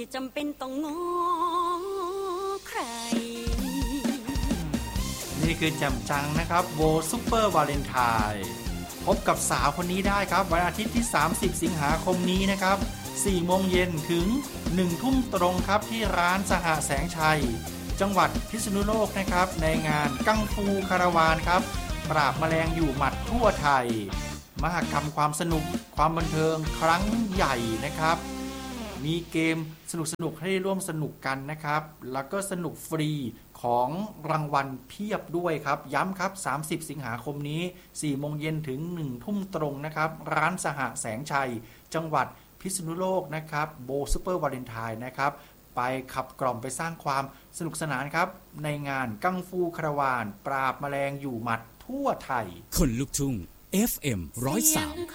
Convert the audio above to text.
จำเป็นต้องง้อใครนี่คือแจ่มจังนะครับโวซุปเปอร์วาเลนไทน์พบกับสาวคนนี้ได้ครับวันอาทิตย์ที่30สิงหาคมนี้นะครับ4 โมงเย็นถึง1 ทุ่มตรงครับที่ร้านสหแสงชัยจังหวัดพิษณุโลกนะครับในงานกังฟูคาราวานครับปราบแมลงอยู่หมัดทั่วไทยมหกรรมความสนุกความบันเทิงครั้งใหญ่นะครับมีเกมสนุกให้ร่วมสนุกกันนะครับแล้วก็สนุกฟรีของรางวัลเพียบด้วยครับย้ำครับ30สิงหาคมนี้4 โมงเย็นถึง1 ทุ่มตรงนะครับร้านสหแสงชัยจังหวัดพิษณุโลกนะครับโบซุปเปอร์วาเลนไทน์นะครับไปขับกล่อมไปสร้างความสนุกสนานครับในงานกังฟูคาราวานปราบแมลงอยู่หมัดทั่วไทยคนลุกทุ่ง FM 103